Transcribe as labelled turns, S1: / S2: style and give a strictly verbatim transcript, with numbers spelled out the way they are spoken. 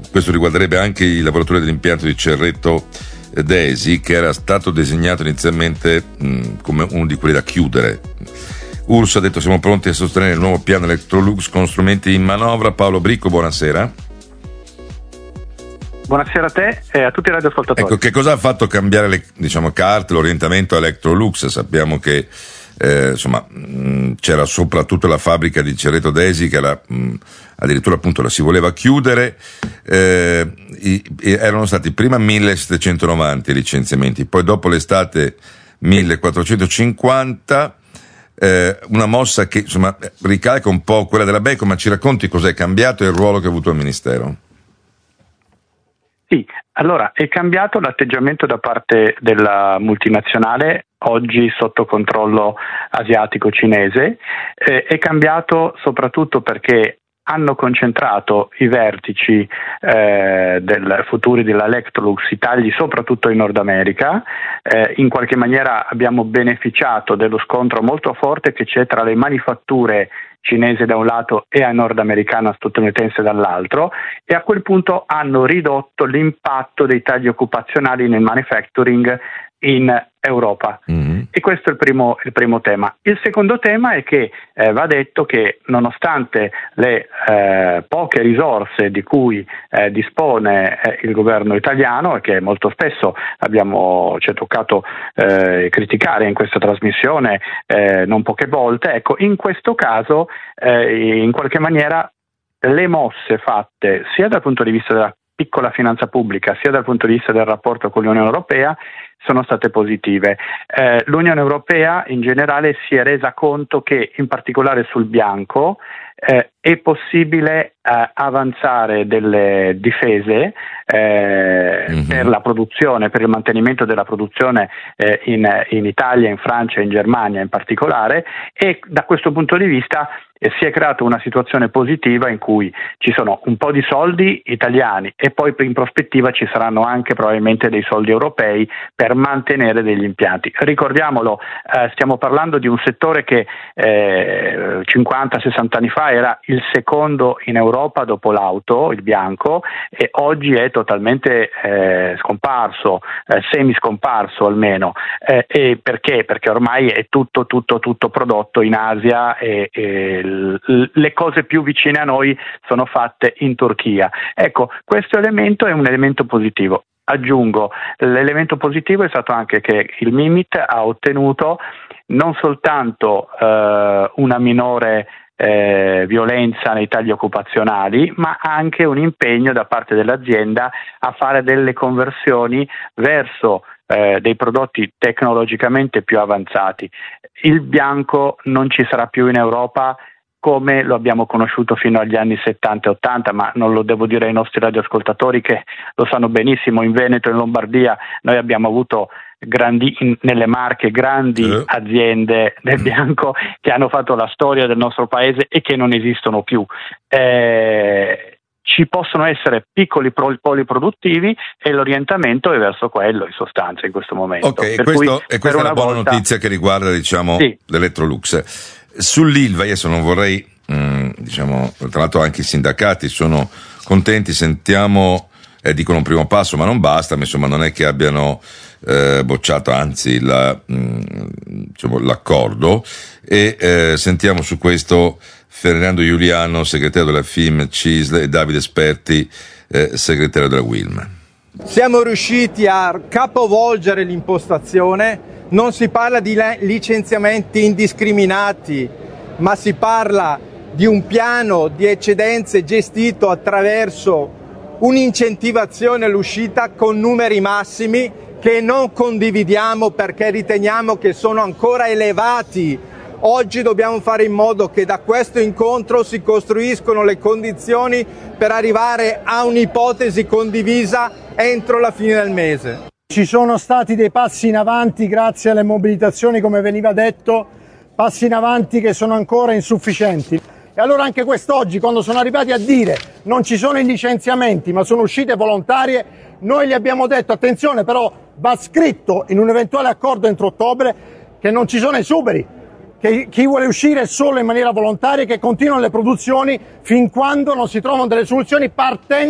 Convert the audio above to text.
S1: questo riguarderebbe anche i lavoratori dell'impianto di Cerreto Desi, che era stato designato inizialmente mh, come uno di quelli da chiudere. U R S S ha detto: siamo pronti a sostenere il nuovo piano Electrolux con strumenti in manovra. Paolo Bricco, buonasera.
S2: Buonasera a te e a tutti i radioascoltatori.
S1: Ecco, che cosa ha fatto cambiare le, diciamo, carte, l'orientamento a Electrolux? Sappiamo che eh, insomma mh, c'era soprattutto la fabbrica di Cerreto Desi che era, mh, addirittura appunto la si voleva chiudere. Eh, i, erano stati prima millesettecentonovanta i licenziamenti, poi dopo l'estate millequattrocentocinquanta. Eh, una mossa che insomma ricalca un po' quella della Beko, ma ci racconti cos'è cambiato e il ruolo che ha avuto il Ministero?
S2: Sì, allora è cambiato l'atteggiamento da parte della multinazionale, oggi sotto controllo asiatico-cinese, eh, è cambiato soprattutto perché hanno concentrato i vertici eh, del futuri della Electrolux, i tagli soprattutto in Nord America. Eh, in qualche maniera abbiamo beneficiato dello scontro molto forte che c'è tra le manifatture cinese da un lato e a nordamericana statunitense dall'altro, e a quel punto hanno ridotto l'impatto dei tagli occupazionali nel manufacturing in Europa. Mm-hmm. E questo è il primo, il primo tema. Il secondo tema è che eh, va detto che nonostante le eh, poche risorse di cui eh, dispone eh, il governo italiano, e che molto spesso abbiamo ci è toccato eh, criticare in questa trasmissione eh, non poche volte, ecco, in questo caso eh, in qualche maniera le mosse fatte sia dal punto di vista della piccola finanza pubblica sia dal punto di vista del rapporto con l'Unione Europea sono state positive. Eh, L'Unione Europea in generale si è resa conto che in particolare sul bianco eh, è possibile eh, avanzare delle difese eh, mm-hmm. per la produzione, per il mantenimento della produzione eh, in, in Italia, in Francia e in Germania in particolare, e da questo punto di vista eh, si è creata una situazione positiva in cui ci sono un po' di soldi italiani e poi in prospettiva ci saranno anche probabilmente dei soldi europei per mantenere degli impianti. Ricordiamolo, eh, stiamo parlando di un settore che eh, cinquanta sessanta anni fa era il secondo in Europa dopo l'auto, il bianco, e oggi è totalmente eh, scomparso, eh, semi scomparso almeno. Eh, e perché? Perché ormai è tutto tutto tutto prodotto in Asia e, e l- le cose più vicine a noi sono fatte in Turchia. Ecco, questo elemento è un elemento positivo. Aggiungo, l'elemento positivo è stato anche che il Mimit ha ottenuto non soltanto eh, una minore eh, violenza nei tagli occupazionali, ma anche un impegno da parte dell'azienda a fare delle conversioni verso eh, dei prodotti tecnologicamente più avanzati. Il bianco non ci sarà più in Europa come lo abbiamo conosciuto fino agli anni settanta e ottanta, ma non lo devo dire ai nostri radioascoltatori che lo sanno benissimo. In Veneto e in Lombardia noi abbiamo avuto grandi, in, nelle Marche grandi eh. aziende del bianco che hanno fatto la storia del nostro paese e che non esistono più. Eh, ci possono essere piccoli poli produttivi e l'orientamento è verso quello in sostanza in questo momento.
S1: Ok,
S2: per
S1: questo,
S2: cui,
S1: e questa è una buona
S2: volta...
S1: notizia che riguarda, diciamo,
S2: sì.
S1: l'Electrolux. Sull'Ilva, adesso non vorrei, mh, diciamo, tra l'altro anche i sindacati sono contenti, sentiamo, eh, dicono un primo passo, ma non basta, ma insomma non è che abbiano eh, bocciato, anzi, la, mh, diciamo, l'accordo, e eh, sentiamo su questo Fernando Giuliano, segretario della F I M C I S L, e Davide Esperti, eh, segretario della W I L M.
S3: Siamo riusciti a capovolgere l'impostazione. Non si parla di licenziamenti indiscriminati, ma si parla di un piano di eccedenze gestito attraverso un'incentivazione all'uscita con numeri massimi che non condividiamo perché riteniamo che sono ancora elevati. Oggi dobbiamo fare in modo che da questo incontro si costruiscono le condizioni per arrivare a un'ipotesi condivisa entro la fine del mese.
S4: Ci sono stati dei passi in avanti grazie alle mobilitazioni, come veniva detto, passi in avanti che sono ancora insufficienti. E allora anche quest'oggi, quando sono arrivati a dire non ci sono i licenziamenti ma sono uscite volontarie, noi gli abbiamo detto attenzione, però va scritto in un eventuale accordo entro ottobre che non ci sono esuberi, che chi vuole uscire è solo in maniera volontaria e che continuano le produzioni fin quando non si trovano delle soluzioni partendo